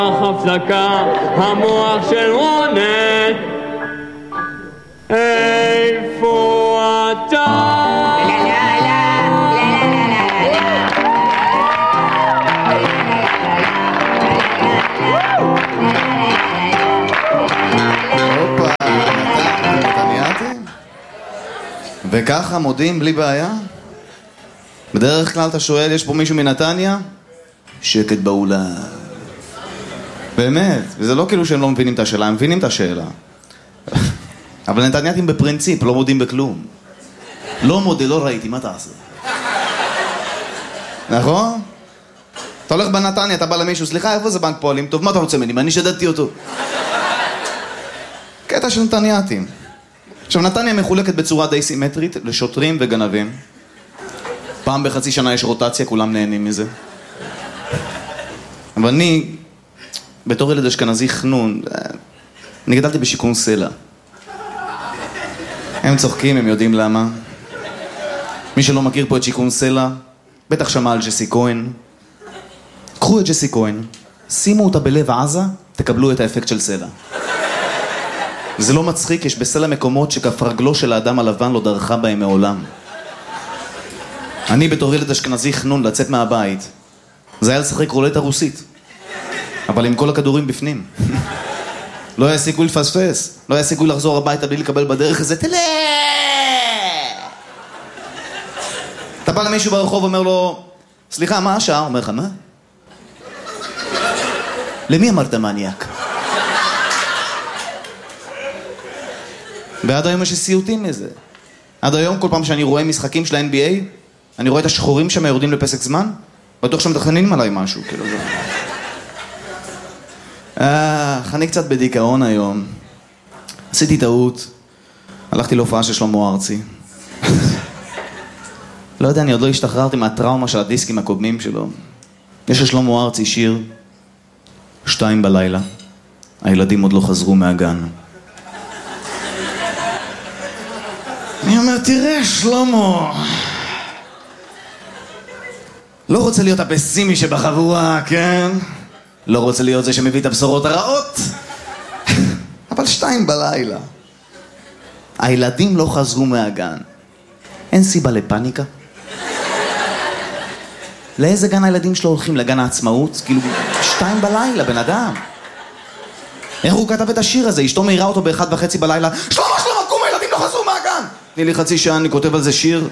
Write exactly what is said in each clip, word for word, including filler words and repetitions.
הפסקה, המוח של רונן, איפה אתה? וככה מודים בלי בעיה? בדרך כלל אתה שואל, יש פה מישהו מנתניה? שקט באולם. באמת, וזה לא כאילו שהם לא מבינים את השאלה, הם מבינים את השאלה. אבל נתניאתים בפרינציפ, לא מודים בכלום. לא מודה, לא ראיתי, מה תעשה? נכון? אתה הולך בנתניה, אתה בא למישהו, סליחה, איפה זה בנק פועלים? טוב, מה אתה רוצה ממני? אני שדדתי אותו. קטע של נתניאתים. עכשיו, נתניה מחולקת בצורה די סימטרית לשוטרים וגנבים. פעם בחצי שנה יש רוטציה, כולם נהנים מזה. אבל אני, בתור ילד אשכנזי חנון, אני גדלתי בשיכון סלע. הם צוחקים, הם יודעים למה. מי שלא מכיר פה את שיכון סלע, בטח שמע על ג'סי כהן. קחו את ג'סי כהן, שימו אותה בלב עזה, תקבלו את האפקט של סלע. זה לא מצחיק, יש בסלע מקומות שכף רגלו של האדם הלבן לא דרכה בהם מעולם. אני בתור ילד אשכנזי חנון לצאת מהבית, זה היה לשחק רולטה רוסית, אבל עם כל הכדורים בפנים. לא היה סיכוי לפספס, לא היה סיכוי לחזור הביתה בלי לקבל בדרך איזה תלה. אתה בא למישהו ברחוב ואומר לו, סליחה, מה השעה? אומר לך, מה? למי אמרת מניאק? ועד היום יש סיוטים מזה. עד היום כל פעם שאני רואה משחקים של ה-אן בי איי, אני רואה את השחורים שם יורדים לפסק זמן, בטוח שמתכננים עליי משהו, כאילו זה. אה, אני קצת בדיכאון היום. עשיתי טעות. הלכתי להופעה של שלמה ארצי. לא יודע, אני עוד לא השתחררתי מהטראומה של הדיסקים הקודמים שלו. יש לשלמה ארצי שיר, שתיים בלילה. הילדים עוד לא חזרו מהגן. אני אומר, תראה, שלמה, לא רוצה להיות הפסימי שבחבורה, כן? לא רוצה להיות זה שמביא את הבשורות הרעות. אבל שתיים בלילה. הילדים לא חזרו מהגן. אין סיבה לפניקה? לאיזה גן הילדים שלו הולכים? לגן העצמאות? כאילו, שתיים בלילה, בן אדם. איך הוא כתב את השיר הזה? אשתו מהירה אותו באחד וחצי בלילה. שלמה, שלמה, קום, הילדים לא חזרו מהגן! תני לי חצי שעה, אני כותב על זה שיר.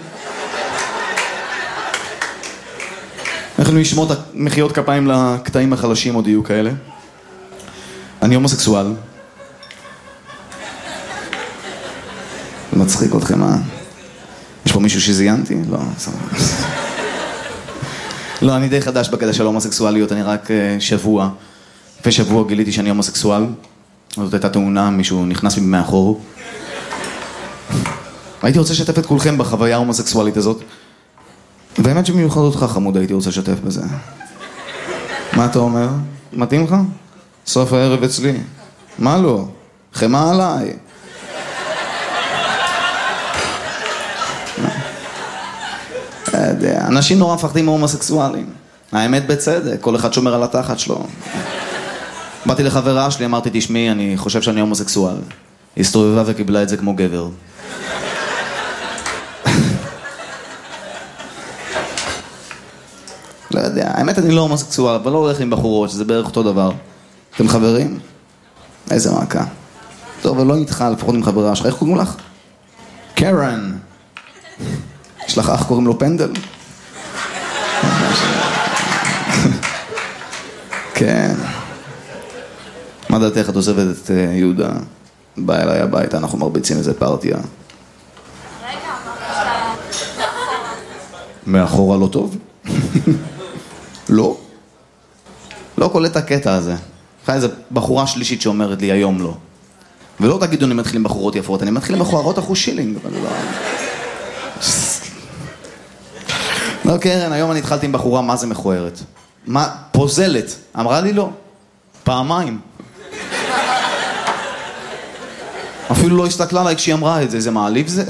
אנחנו נשמור את מחיאות כפיים לקטעים החלשים, עוד יהיו כאלה. אני הומוסקסואל. זה מצחיק אתכם, אה? יש פה מישהו שזיינתי? לא, לא, אני די חדש בקטע של הומוסקסואליות, אני רק שבוע. לפני שבוע גיליתי שאני הומוסקסואל. זאת הייתה תאונה, מישהו נכנס בי מאחור. הייתי רוצה לשתף את כולכם בחוויה ההומוסקסואלית הזאת. באמת שבמיוחד אותך חמוד הייתי רוצה לשתף בזה. מה אתה אומר? מתאים לך? סוף הערב אצלי. מה לא? חמה עליי. אנשים נורא מפחדים מהומוסקסואלים. האמת בצדק, כל אחד שומר על התחת שלו. באתי לחברה שלי, אמרתי, תשמעי, אני חושב שאני הומוסקסואל. היא הסתובבה וקיבלה את זה כמו גבר. לא יודע, האמת אני לא הומוסקסואל, אבל לא הולך עם בחורות, שזה בערך אותו דבר. אתם חברים? איזה מעקה. טוב, אבל לא איתך, לפחות עם חברה שלך. איך קוראים לך? קרן. יש לך אח קוראים לו פנדל? כן. מה דעתך, את עוזבת את יהודה? בא אליי הביתה, אנחנו מרביצים איזה פרטיה. רגע, מאחורה לא טוב? לא? לא קולט הקטע הזה. חי איזה בחורה שלישית שאומרת לי היום לא. ולא תגידו אני מתחיל עם בחורות יפות, אני מתחיל עם בחורות אחוז שילינג. לא קרן, היום אני התחלתי עם בחורה מה זה מכוערת. מה? פוזלת. אמרה לי לא. פעמיים. אפילו לא הסתכלה עליי כשהיא אמרה את זה, זה מעליב זה?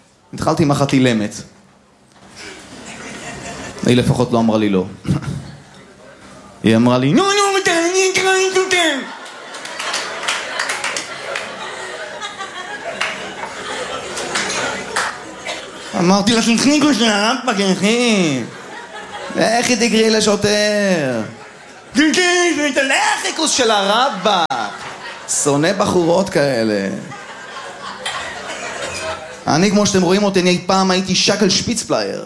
התחלתי עם אחת אילמת. היא לפחות לא אמרה לי לא. היא אמרה לי, נו, נו, מתן, אני אקרא לי תותן. אמרתי לה, תלכי כוס לרמפה, תלכי. איך היא תקראי לשוטר? תלך כוס של הרמפה. שונא בחורות כאלה. אני, כמו שאתם רואים אותי, אני פעם הייתי שקל שפיצפלייר.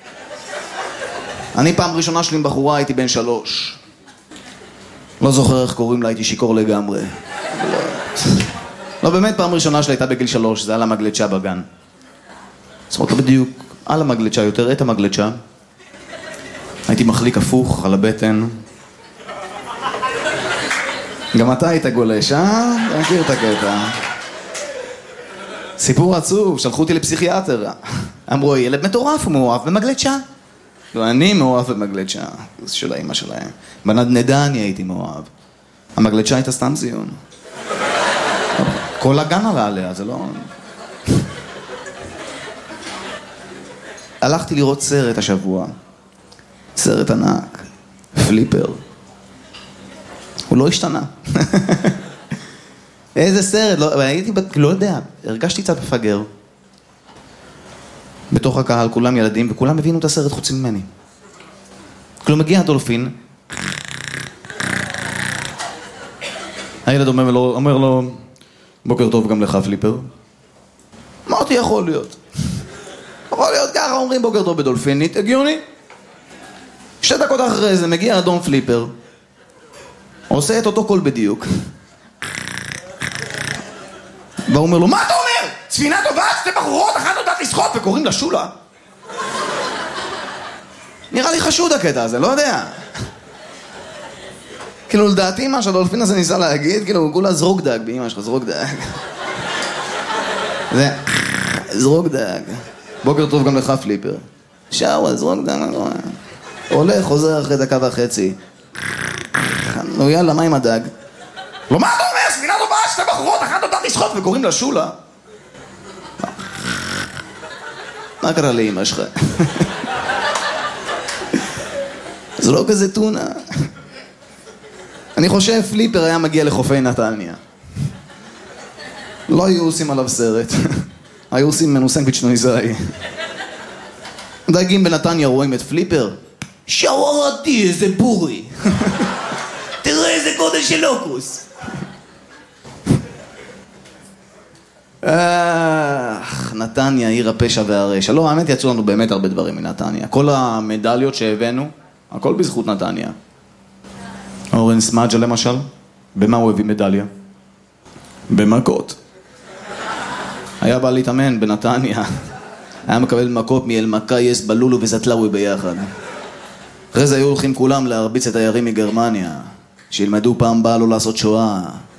אני פעם ראשונה שלי עם בחורה הייתי בן שלוש. לא זוכר איך קוראים לה, הייתי שיקור לגמרי. לא, לא באמת, פעם ראשונה שלי הייתה בגיל שלוש, זה על המגלצ'ה בגן. זאת אומרת, לא בדיוק על המגלצ'ה, יותר את המגלצ'ה. הייתי מחליק הפוך על הבטן. גם אתה היית גולש, אה? אתה מכיר את הקטע. סיפור עצוב, שלחו אותי לפסיכיאטר. אמרו, ילד מטורף, הוא מאוהב במגלצ'ה. לא, אני מאוהב במגלצ'ה, זה של האמא שלהם. בנדנדה אני הייתי מאוהב. המגלצ'ה הייתה סתם זיון. כל הגן עלה עליה, זה לא... הלכתי לראות סרט השבוע. סרט ענק. פליפר. הוא לא השתנה. איזה סרט, לא, הייתי, לא יודע, הרגשתי קצת מפגר. בתוך הקהל, כולם ילדים, וכולם הבינו את הסרט חוץ ממני. כאילו מגיע הדולפין, הילד אומר לו, אומר לו, בוקר טוב גם לך פליפר. אמרתי, יכול להיות. יכול להיות ככה, אומרים בוקר טוב בדולפינית, הגיוני. שתי דקות אחרי זה מגיע אדום פליפר, עושה את אותו קול בדיוק. והוא אומר לו, מה אתה אומר? ספינה טובה, שתי בחורות, אחת יודעת לשחות וקוראים לה שולה. נראה לי חשוד הקטע הזה, לא יודע. כאילו, לדעתי מה שהדולפין הזה ניסה להגיד, כאילו, הוא כולה זרוק דג, באמא שלך, זרוק דג. זה, זרוק דג. בוקר טוב גם לך פליפר. שאווה, זרוק דג, הולך, חוזר אחרי דקה וחצי. נו יאללה, מה עם הדג? לא, מה אתה אומר? ספינה טובה, שתי בחורות, אחת יודעת לשחות וקוראים לה שולה. מה קרה לאמא שלך? זה לא כזה טונה. אני חושב פליפר היה מגיע לחופי נתניה. לא היו עושים עליו סרט. היו עושים ממנו סנדוויץ' נויזאי. דייגים בנתניה רואים את פליפר. שווארתי, איזה בורי. תראה איזה גודל של לוקוס. אך, נתניה, עיר הפשע והרשע. לא, האמת יצאו לנו באמת הרבה דברים מנתניה. כל המדליות שהבאנו, הכל בזכות נתניה. אורן סמאג'ה למשל, במה הוא הביא מדליה? במכות. היה בא להתאמן בנתניה. היה מקבל מכות מאלמקייס, בלולו וזטלאווי ביחד. אחרי זה היו הולכים כולם להרביץ את הירים מגרמניה, שילמדו פעם באה לא לעשות שואה.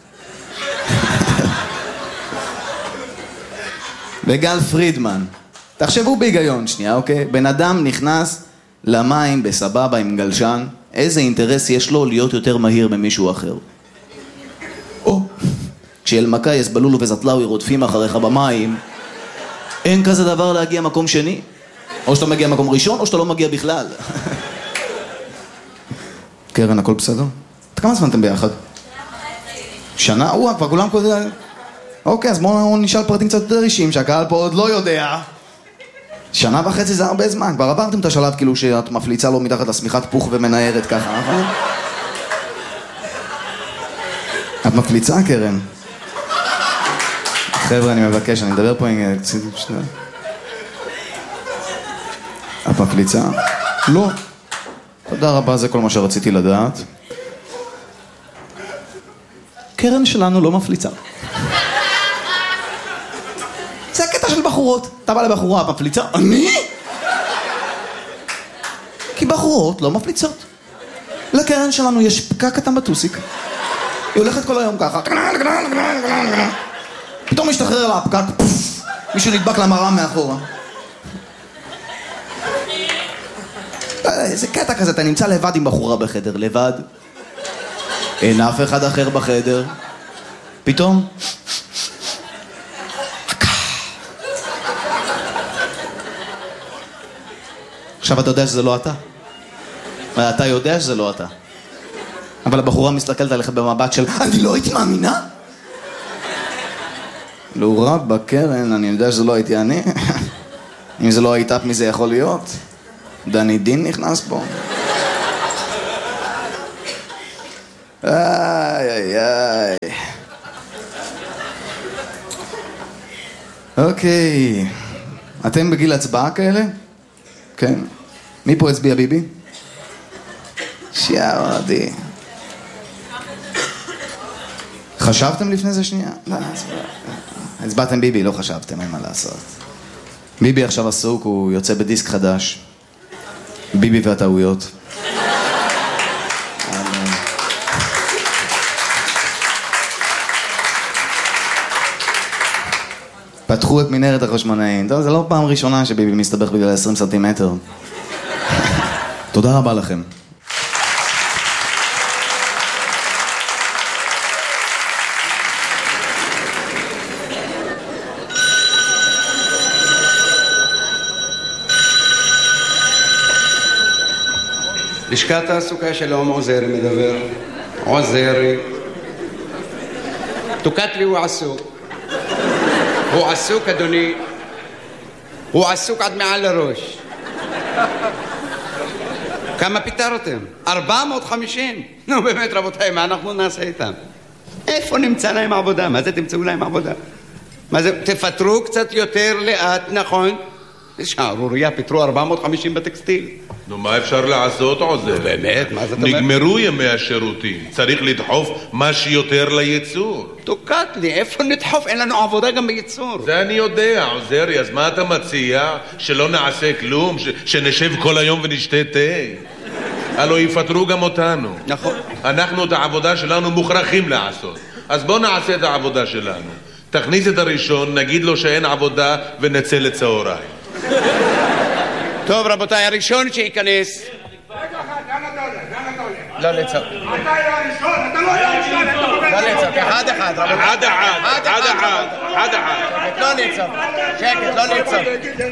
וגל פרידמן, תחשבו בהיגיון שנייה, אוקיי? בן אדם נכנס למים בסבבה עם גלשן, איזה אינטרס יש לו להיות יותר מהיר ממישהו אחר? או, כשאלמקייס, בלולו וזטלאווי רודפים אחריך במים, אין כזה דבר להגיע מקום שני. או שאתה מגיע מקום ראשון, או שאתה לא מגיע בכלל. קרן, הכל בסדר? אתה כמה זמן אתם ביחד? שנה? וואו, כבר כולם כזה... אוקיי, אז בואו נשאל פרטים קצת יותר אישיים, שהקהל פה עוד לא יודע. שנה וחצי זה הרבה זמן. כבר עברתם את השלב כאילו שאת מפליצה לו מתחת לשמיכת פוך ומנערת ככה, נכון? את מפליצה, קרן? חבר'ה, אני מבקש, אני מדבר פה עם... את מפליצה? לא. תודה רבה, זה כל מה שרציתי לדעת. קרן שלנו לא מפליצה. זה הקטע של בחורות. אתה בא לבחורה, את מפליצה? אני? כי בחורות לא מפליצות. לקרן שלנו יש פקק קטן בטוסיק. היא הולכת כל היום ככה. פתאום משתחרר לה הפקק, מישהו נדבק למראה מאחורה. איזה קטע כזה, אתה נמצא לבד עם בחורה בחדר, לבד. אין אף אחד אחר בחדר. פתאום... עכשיו אתה יודע שזה לא אתה. אתה יודע שזה לא אתה. אבל הבחורה מסתכלת עליך במבט של אני לא הייתי מאמינה? לא רב בקרן, אני יודע שזה לא הייתי אני. אם זה לא הייתה, מי זה יכול להיות? דני דין נכנס פה. איי איי איי. אוקיי. אתם בגיל הצבעה כאלה? כן. מי פה הצביע ביבי? שיערדי. חשבתם לפני זה שנייה? לא, הצבעתם ביבי, לא חשבתם, אין מה לעשות. ביבי עכשיו עסוק, הוא יוצא בדיסק חדש. ביבי והטעויות. פתחו את מנהרת החשמונאים. טוב, זה לא פעם ראשונה שביבי מסתבך בגלל עשרים סנטימטר. תודה רבה לכם. לשכת תעסוקה שלום, עוזרי מדבר. עוזרי. תוקת לי הוא עסוק. הוא עסוק, אדוני. הוא עסוק עד מעל הראש. כמה פיטרתם? ארבע מאות וחמישים. נו באמת רבותיי, מה אנחנו נעשה איתם? איפה נמצא להם עבודה? מה זה תמצאו להם עבודה? מה זה? תפטרו קצת יותר לאט, נכון? שערוריה, פיטרו ארבע מאות וחמישים בטקסטיל. נו, מה אפשר לעשות, עוזר? באמת, מה זאת אומרת? נגמרו ימי השירותים. צריך לדחוף מה שיותר לייצור. תוקת לי, איפה נדחוף? אין לנו עבודה גם בייצור. זה אני יודע, עוזרי, אז מה אתה מציע? שלא נעשה כלום? ש- שנשב כל היום ונשתה תה? הלוא יפטרו גם אותנו. נכון. אנחנו את העבודה שלנו מוכרחים לעשות. אז בוא נעשה את העבודה שלנו. תכניס את הראשון, נגיד לו שאין עבודה ונצא לצהריים. טוב רבותיי, הראשון שייכנס. רגע אחד, לאן אתה הולך? לאן אתה הולך? לא לצעוק. אתה הראשון, אתה לא הראשון, אתה עובד. לא לצעוק, אחד אחד רבותיי. אחד אחד, אחד אחד, אחד אחד. לא לצעוק, שקט, לא לצעוק.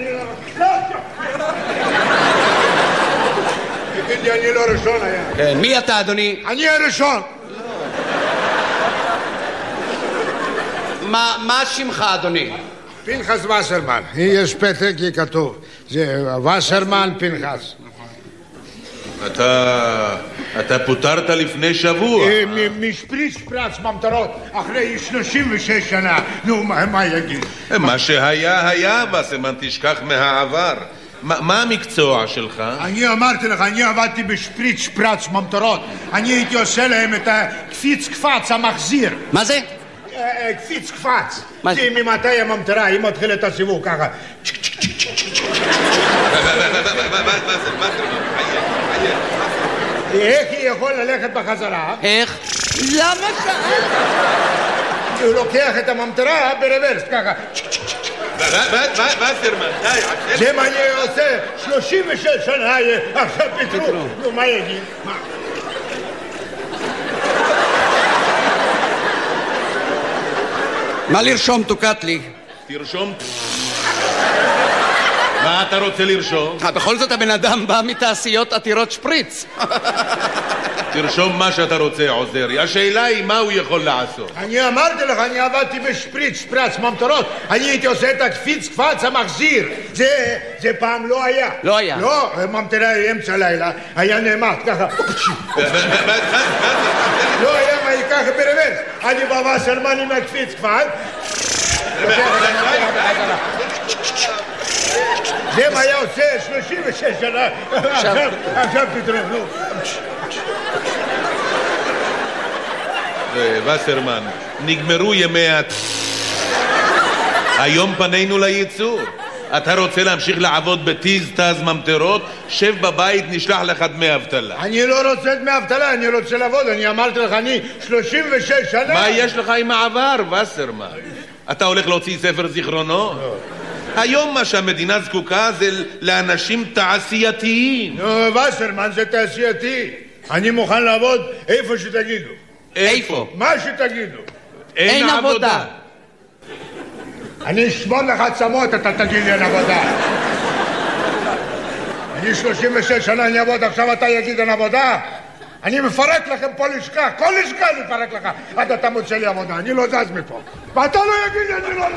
תגיד לי, אני לא ראשון היה. כן, מי אתה אדוני? אני הראשון. מה שמך אדוני? פנחס וסרמן. יש פתק, כי כתוב. זה וסרמן פנחס. אתה... אתה פוטרת לפני שבוע. משפריץ פרץ ממטרות אחרי שלושים ושש שנה. נו, מה יגיד? מה שהיה היה, וסרמן, תשכח מהעבר. מה המקצוע שלך? אני אמרתי לך, אני עבדתי בשפריץ שפרץ ממטרות. אני הייתי עושה להם את הקפיץ קפץ המחזיר. מה זה? קפיץ קפץ. כי ממתי הממטרה, היא מתחילה את הסיבוב ככה. איך היא יכול ללכת בחזרה? איך? למה שאלת? הוא לוקח את הממטרה ברוורס ככה. וסרמן, די. זה מה אני עושה שלושים ושש שנה, עכשיו פיטרו. נו, מה יגיד? מה? מה לרשום תוקת לי? תרשום. מה אתה רוצה לרשום? בכל זאת הבן אדם בא מתעשיות עתירות שפריץ. תרשום מה שאתה רוצה, עוזרי. השאלה היא מה הוא יכול לעשות. אני אמרתי לך, אני עבדתי בשפריץ, שפרץ, ממטרות. אני הייתי עושה את הקפיץ קפץ המחזיר. זה, זה פעם לא היה. לא היה. לא, ממטרה אמצע לילה, היה נעמד ככה. לא היה מה ייקח ברוורס. אני בא וסרמן עם הקפיץ קפץ. זה מה היה עושה שלושים ושש שנה. עכשיו פתרון, נו. וסרמן, נגמרו ימי ה... היום פנינו לייצור. אתה רוצה להמשיך לעבוד בטיז תז ממטרות? שב בבית, נשלח לך דמי אבטלה. אני לא רוצה דמי אבטלה, אני רוצה לעבוד. אני אמרתי לך, אני שלושים ושש שנה. מה יש לך עם העבר, וסרמן? אתה הולך להוציא ספר זיכרונות? היום מה שהמדינה זקוקה זה לאנשים תעשייתיים. נו, וסרמן זה תעשייתי. אני מוכן לעבוד איפה שתגידו. איפה? מה שתגידו. אין עבודה. אני אשמור לך עצמות, אתה תגיד לי אין עבודה. אני שלושים ושש שנה אני אעבוד, עכשיו אתה יגיד אין עבודה? אני מפרק לכם פה לשכה, כל לשכה אני מפרק לך. עד אתה מוצא לי עבודה, אני לא זז מפה. ואתה לא יגיד לי, אני לא...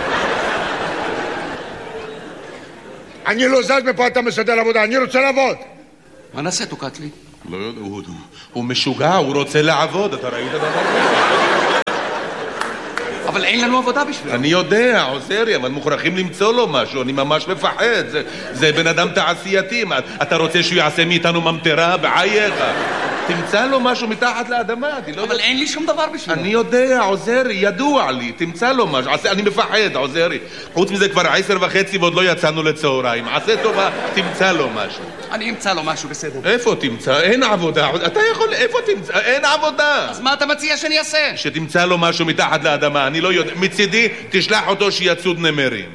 אני לא זז מפה, אתה מסדר עבודה, אני רוצה לעבוד. מה נעשה, תוקטלי? לא יודע, הוא, הוא משוגע, הוא רוצה לעבוד, אתה ראית דבר? אבל אין לנו עבודה בשבילו. אני יודע, עוזרי, אבל מוכרחים למצוא לו משהו, אני ממש מפחד. זה, זה בן אדם תעשייתי. אתה רוצה שהוא יעשה מאיתנו ממטרה? בחייך. תמצא לו משהו מתחת לאדמה. לא אבל אין לי שום דבר בשבילו. אני יודע, עוזרי, ידוע לי. תמצא לו משהו. אני מפחד, עוזרי. חוץ מזה כבר עשר וחצי ועוד לא יצאנו לצהריים. עשה טובה, תמצא לו משהו. אני אמצא לו משהו, בסדר. איפה תמצא? אין עבודה. אתה יכול... איפה תמצא? אין עבודה. אז מה אתה מציע שאני אעשה? שתמצא לו משהו מתחת לאדמה. אני לא יודע. מצידי, תשלח אותו שיצוד נמרים.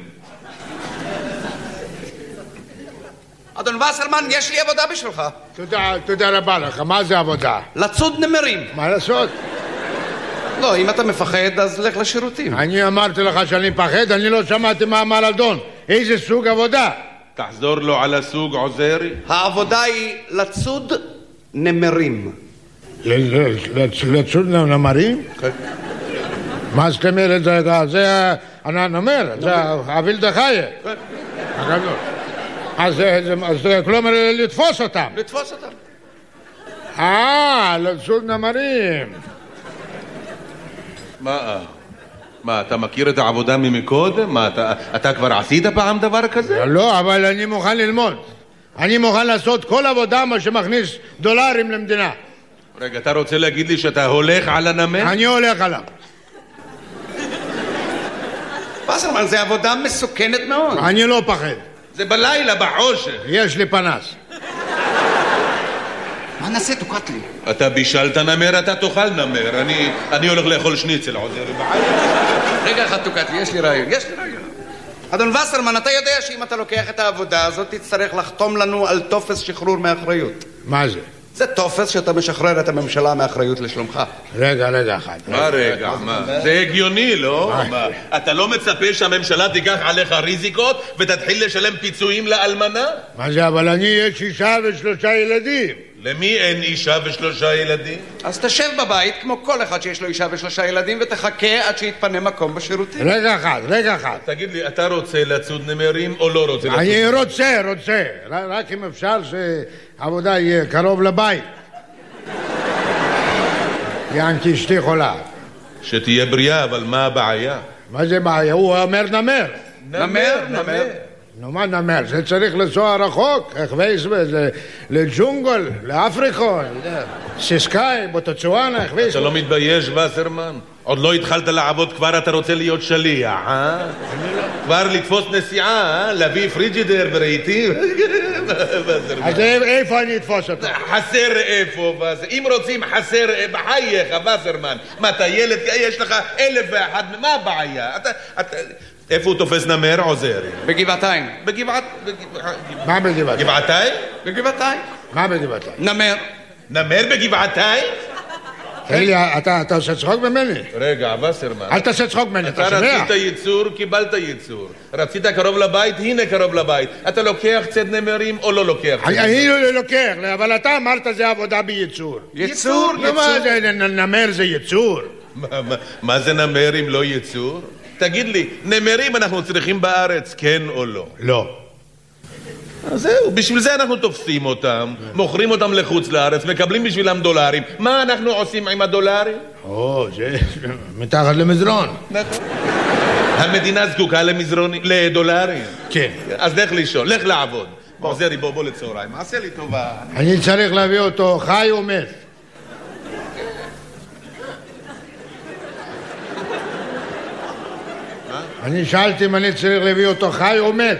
אדון וסרמן, יש לי עבודה בשבילך. תודה, תודה רבה לך. מה זה עבודה? לצוד נמרים. מה לעשות? לא, אם אתה מפחד, אז לך לשירותים. אני אמרתי לך שאני מפחד, אני לא שמעתי מה אמר אדון. איזה סוג עבודה? תחזור לו על הסוג, עוזרי. העבודה היא לצוד נמרים. לצוד נמרים? כן. מה זאת אומרת? זה הנמר, זה הווילדה חיה. הגדול. אז כלומר לתפוס אותם. לתפוס אותם. אה, לצוד נמרים. מה? מה, אתה מכיר את העבודה ממקודם? מה, אתה, אתה כבר עשית פעם דבר כזה? לא, אבל אני מוכן ללמוד. אני מוכן לעשות כל עבודה מה שמכניס דולרים למדינה. רגע, אתה רוצה להגיד לי שאתה הולך על הנמר? אני הולך עליו. וסרמן, זה עבודה מסוכנת מאוד. אני לא פחד. זה בלילה, בחושך. יש לי פנס. מה נעשה, תוקטלי? אתה בישלת נמר, אתה תאכל נמר. אני, אני הולך לאכול שניצל, עוזרי. רגע אחד, תוקטלי, יש לי רעיון, יש לי רעיון. אדון וסרמן, אתה יודע שאם אתה לוקח את העבודה הזאת, תצטרך לחתום לנו על טופס שחרור מאחריות. מה זה? זה טופס שאתה משחרר את הממשלה מאחריות לשלומך. רגע, רגע אחד. מה רגע? מה? זה הגיוני, לא? מה? אתה לא מצפה שהממשלה תיקח עליך ריזיקות ותתחיל לשלם פיצויים לאלמנה? מה זה? אבל אני יש אישה ושלושה ילדים. למי אין אישה ושלושה ילדים? אז תשב בבית כמו כל אחד שיש לו אישה ושלושה ילדים ותחכה עד שיתפנה מקום בשירותים. רגע אחד, רגע אחד. תגיד לי, אתה רוצה לצוד נמרים או לא רוצה לצוד? אני רוצה, רוצה. רק אם אפשר שהעבודה יהיה קרוב לבית. יענקי אשתי חולה. שתהיה בריאה, אבל מה הבעיה? מה זה בעיה? הוא אומר נמר. נמר, נמר. נו, מה נמר? זה צריך לנסוע רחוק, איך וייס בזה, לג'ונגל, לאפריקה, סיסקאי, בוטוצואנה, איך וייס. אתה לא מתבייש, וסרמן? עוד לא התחלת לעבוד, כבר אתה רוצה להיות שליח, אה? כבר לתפוס נסיעה, אה? להביא פריג'ידר ורהיטים? אז איפה אני אתפוס אותו? חסר איפה, אם רוצים חסר, בחייך, וסרמן. מה, אתה ילד, יש לך אלף ואחד, מה הבעיה? איפה הוא תופס נמר, עוזרי? בגבעתיים. בגבעת... מה בגבעתיים? גבעתיים? בגבעתיים. מה בגבעתיים? נמר. נמר בגבעתיים? אלי, אתה עושה צחוק ממני? רגע, וסרמן. אל תעשה צחוק ממני, אתה אתה שומע? רצית ייצור, קיבלת ייצור. רצית קרוב לבית, הנה קרוב לבית. אתה לוקח צד נמרים או לא לוקח צד נמרים? אני לא לוקח, אבל אתה אמרת זה עבודה בייצור. ייצור, נו, מה זה, נמר זה ייצור. מה זה נמר אם לא ייצור? תגיד לי, נמרים אנחנו צריכים בארץ, כן או לא? לא. אז זהו, בשביל זה אנחנו תופסים אותם, מוכרים אותם לחוץ לארץ, מקבלים בשבילם דולרים. מה אנחנו עושים עם הדולרים? או, זה מתחת למזרון. נכון. המדינה זקוקה למזרונים, לדולרים. כן. אז לך לישון, לך לעבוד. עוזרי, בוא, בוא לצהריים. עשה לי טובה. אני צריך להביא אותו חי או מת. אני שאלתי אם אני צריך להביא אותו חי או מת.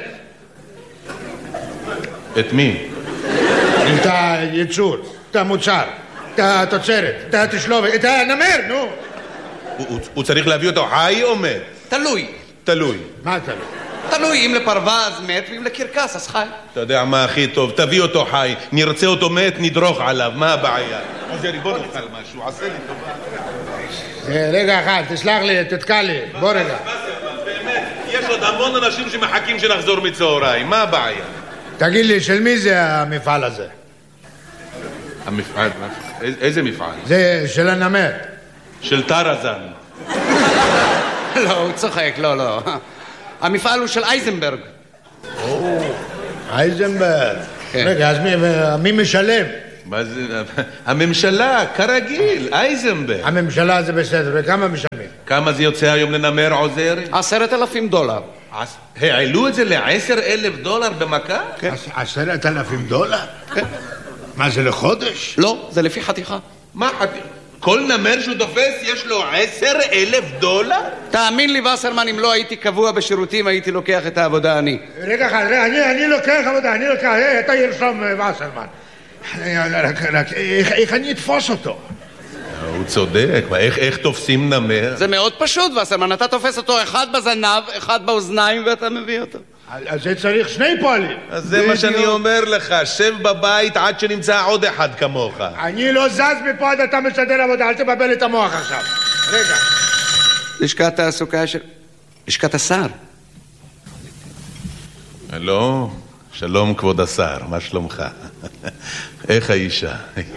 את מי? את הייצור, את המוצר, את התוצרת, את התשלובת, את הנמר, נו. הוא צריך להביא אותו חי או מת? תלוי. תלוי. מה תלוי? תלוי, אם לפרווה אז מת, ואם לקרקס אז חי. אתה יודע מה הכי טוב? תביא אותו חי, נרצה אותו מת, נדרוך עליו, מה הבעיה? עוזרי, בוא נאכל משהו, עשה לי טובה. רגע אחד, תסלח לי, תתקע לי, בוא רגע. באמת, יש עוד המון אנשים שמחכים שנחזור מצהריים, מה הבעיה? תגיד לי, של מי זה המפעל הזה? המפעל, איזה מפעל? זה של הנמר. של טרזן. לא, הוא צוחק, לא, לא. המפעל הוא של אייזנברג. אייזנברג. רגע, אז מי משלם? מה זה? הממשלה, כרגיל, אייזנברג. הממשלה זה בסדר, וכמה משלמים? כמה זה יוצא היום לנמר עוזרי? עשרת אלפים דולר. העלו את זה לעשר אלף דולר במכה? עשרת אלפים דולר? מה זה לחודש? לא, זה לפי חתיכה. מה חתיכה? כל נמר שהוא תופס יש לו עשר אלף דולר? תאמין לי, וסרמן, אם לא הייתי קבוע בשירותים, הייתי לוקח את העבודה אני. רגע אחד, רגע, אני, אני לוקח עבודה, אני לוקח, אתה ירשום וסרמן. רק, איך אני אתפוס אותו? הוא צודק, איך, איך תופסים נמר? זה מאוד פשוט, וסרמן, אתה תופס אותו אחד בזנב, אחד באוזניים, ואתה מביא אותו. אז זה צריך שני פועלים. אז זה מה שאני אומר לך, שב בבית עד שנמצא עוד אחד כמוך. אני לא זז מפה עד אתה מסדר עבודה, אל תבבל את המוח עכשיו. רגע. לשכת תעסוקה של... לשכת השר. לא, שלום כבוד השר, מה שלומך? איך האישה?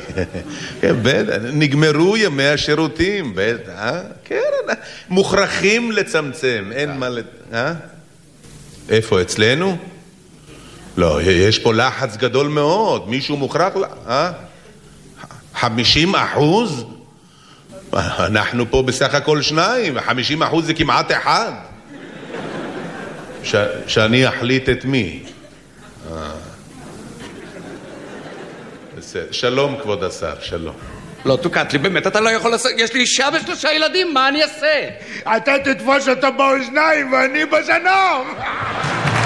נגמרו ימי השירותים, בטח. כן, מוכרחים לצמצם, אין מה... אה? איפה, אצלנו? לא, יש פה לחץ גדול מאוד, מישהו מוכרח, אה? חמישים אחוז? אנחנו פה בסך הכל שניים, חמישים אחוז זה כמעט אחד. ש... שאני אחליט את מי? אה. שלום כבוד השר, שלום. לא, תוקעת לי, באמת, אתה לא יכול לעשות... יש לי אישה ושלושה ילדים, מה אני אעשה? אתה תתפוס אותו באוזניים ואני בזנב.